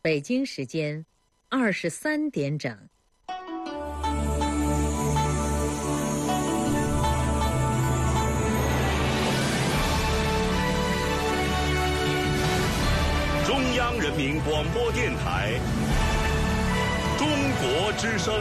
北京时间23点整。 中央人民广播电台中国之声。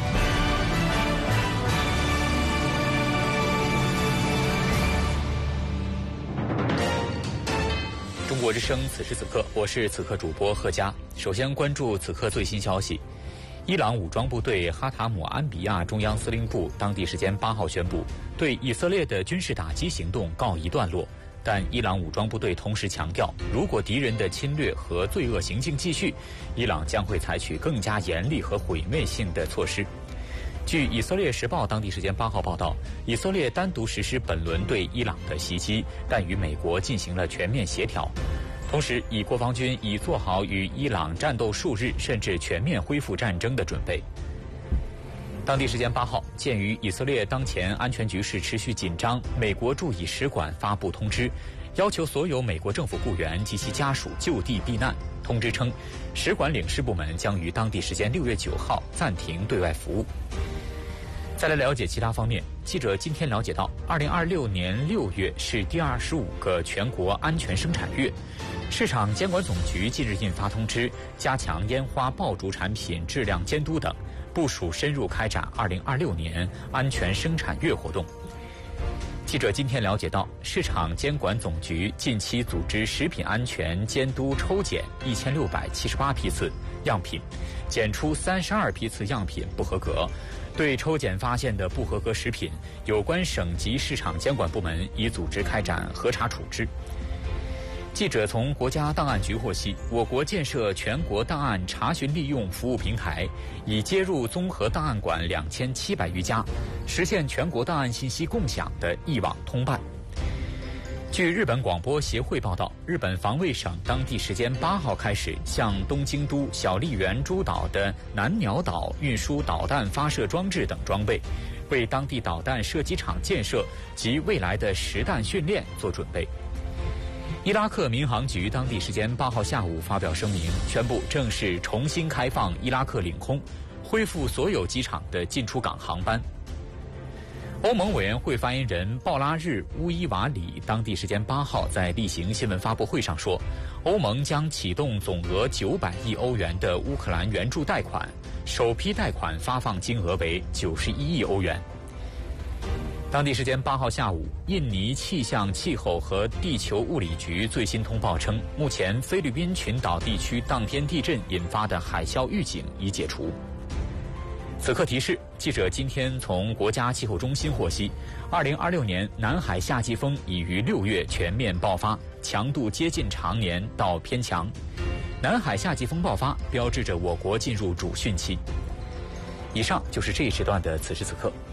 中国之声，此时此刻，我是此刻主播贺佳。首先关注此刻最新消息：伊朗武装部队哈塔姆安比亚中央司令部当地时间8号宣布，对以色列的军事打击行动告一段落。但伊朗武装部队同时强调，如果敌人的侵略和罪恶行径继续，伊朗将会采取更加严厉和毁灭性的措施。据以色列时报当地时间8号报道，以色列单独实施本轮对伊朗的袭击，但与美国进行了全面协调。同时，国防军已做好与伊朗战斗数日甚至全面恢复战争的准备。当地时间8号，鉴于以色列当前安全局势持续紧张，美国驻以使馆发布通知，要求所有美国政府雇员及其家属就地避难。通知称，使馆领事部门将于当地时间6月9号暂停对外服务。再来了解其他方面，记者今天了解到，2026年6月是第25个全国安全生产月。市场监管总局近日印发通知，加强烟花爆竹产品质量监督等，部署深入开展2026年安全生产月活动。记者今天了解到，市场监管总局近期组织食品安全监督抽检1678批次样品，检出32批次样品不合格。对抽检发现的不合格食品，有关省级市场监管部门已组织开展核查处置。记者从国家档案局获悉，我国建设全国档案查询利用服务平台，已接入综合档案馆2700余家，实现全国档案信息共享的一网通办。据日本广播协会报道，日本防卫省当地时间8号开始向东京都小笠原诸岛的南鸟岛运输导弹发射装置等装备，为当地导弹射击场建设及未来的实弹训练做准备。伊拉克民航局当地时间8号下午发表声明，宣布正式重新开放伊拉克领空，恢复所有机场的进出港航班。欧盟委员会发言人鲍拉日乌伊瓦里当地时间8号在例行新闻发布会上说，欧盟将启动总额900亿欧元的乌克兰援助贷款，首批贷款发放金额为91亿欧元。当地时间8号下午，印尼气象、气候和地球物理局最新通报称，目前菲律宾群岛地区当天地震引发的海啸预警已解除。此刻提示，记者今天从国家气候中心获悉，2026年南海夏季风已于6月全面爆发，强度接近常年到偏强。南海夏季风爆发，标志着我国进入主汛期。以上就是这一时段的此时此刻。